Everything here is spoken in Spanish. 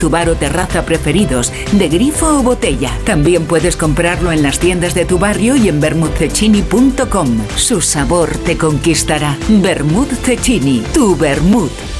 tu bar o terraza preferidos, de grifo o botella. También puedes comprarlo en las tiendas de tu barrio y en vermouthcecchini.com. Su sabor te conquistará. Vermouth Cecchini, tu vermouth.